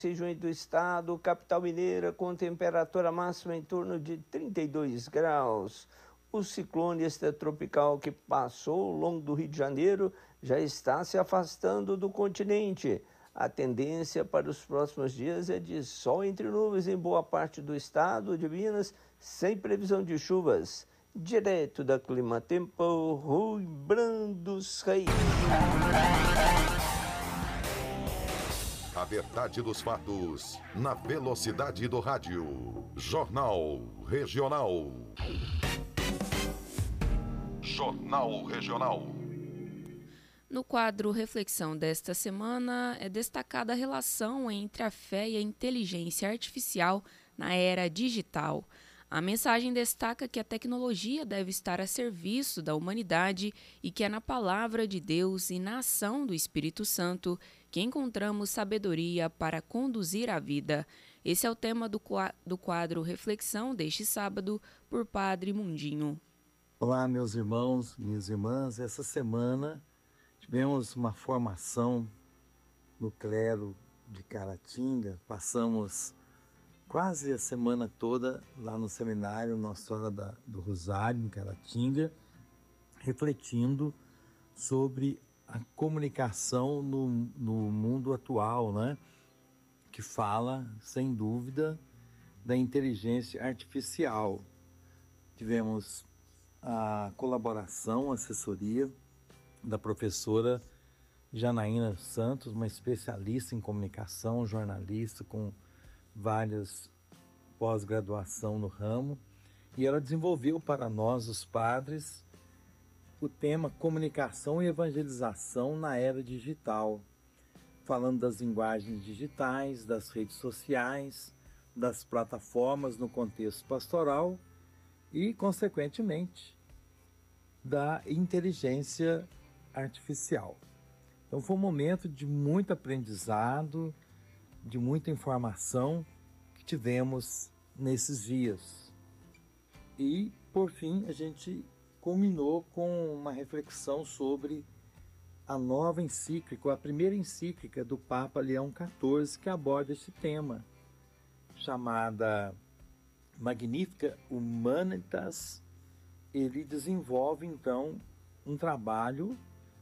regiões do estado, capital mineira, com temperatura máxima em torno de 32 graus. O ciclone extratropical que passou ao longo do Rio de Janeiro já está se afastando do continente. A tendência para os próximos dias é de sol entre nuvens em boa parte do estado de Minas, sem previsão de chuvas. Direto da Clima Tempo, Rui Brandos Reis. A verdade dos fatos, na velocidade do rádio. Jornal Regional. Jornal Regional. No quadro Reflexão desta semana, é destacada a relação entre a fé e a inteligência artificial na era digital. A mensagem destaca que a tecnologia deve estar a serviço da humanidade e que é na palavra de Deus e na ação do Espírito Santo que encontramos sabedoria para conduzir a vida. Esse é o tema do quadro Reflexão deste sábado por Padre Mundinho. Olá, meus irmãos, minhas irmãs. Essa semana tivemos uma formação no clero de Caratinga. Passamos quase a semana toda lá no seminário Nossa Senhora do Rosário, em Caratinga, refletindo sobre a comunicação no mundo atual, né? Que fala, sem dúvida, da inteligência artificial. Tivemos a colaboração, a assessoria da professora Janaína Santos, uma especialista em comunicação, jornalista com várias pós-graduação no ramo, e ela desenvolveu para nós, os padres, o tema comunicação e evangelização na era digital, falando das linguagens digitais, das redes sociais, das plataformas no contexto pastoral e, consequentemente, da inteligência artificial. Então foi um momento de muito aprendizado, de muita informação que tivemos nesses dias. E, por fim, a gente culminou com uma reflexão sobre a nova encíclica, a primeira encíclica do Papa Leão XIV, que aborda esse tema, chamada Magnificat Humanitas. Ele desenvolve, então, um trabalho,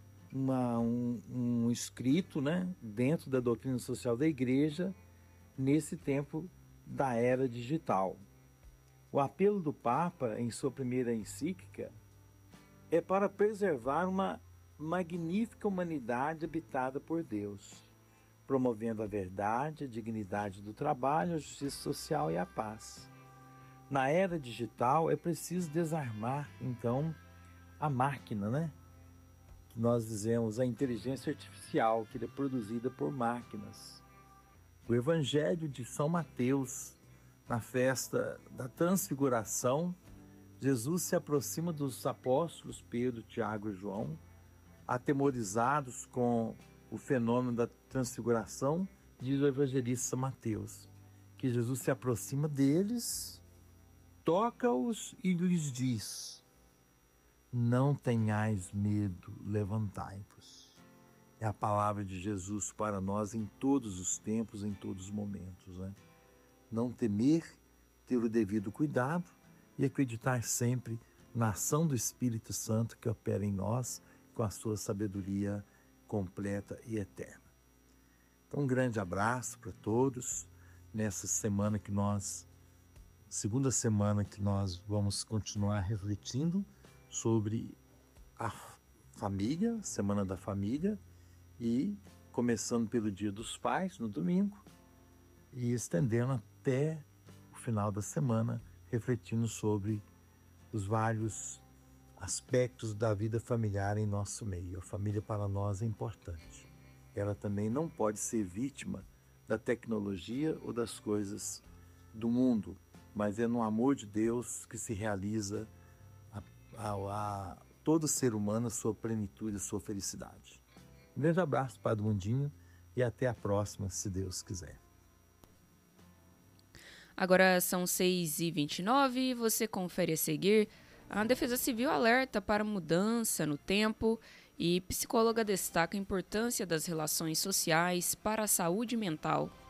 um escrito, né, dentro da doutrina social da Igreja, nesse tempo da era digital. O apelo do Papa, em sua primeira encíclica, é para preservar uma magnífica humanidade habitada por Deus, promovendo a verdade, a dignidade do trabalho, a justiça social e a paz. Na era digital é preciso desarmar, então, a máquina, né? Que nós dizemos a inteligência artificial, que é produzida por máquinas. O Evangelho de São Mateus, na festa da Transfiguração, Jesus se aproxima dos apóstolos Pedro, Tiago e João, atemorizados com o fenômeno da transfiguração. Diz o evangelista Mateus que Jesus se aproxima deles, toca-os e lhes diz: não tenhais medo, levantai-vos. É a palavra de Jesus para nós em todos os tempos, em todos os momentos, né? Não temer, ter o devido cuidado e acreditar sempre na ação do Espírito Santo que opera em nós com a sua sabedoria completa e eterna. Então, um grande abraço para todos nessa semana segunda semana que nós vamos continuar refletindo sobre a família, Semana da Família, e começando pelo Dia dos Pais, no domingo, e estendendo até o final da semana, refletindo sobre os vários aspectos da vida familiar em nosso meio. A família para nós é importante. Ela também não pode ser vítima da tecnologia ou das coisas do mundo, mas é no amor de Deus que se realiza a todo ser humano a sua plenitude, a sua felicidade. Um grande abraço, Padre Mundinho, e até a próxima, se Deus quiser. Agora são 6h29, você confere a seguir. A Defesa Civil alerta para mudança no tempo e psicóloga destaca a importância das relações sociais para a saúde mental.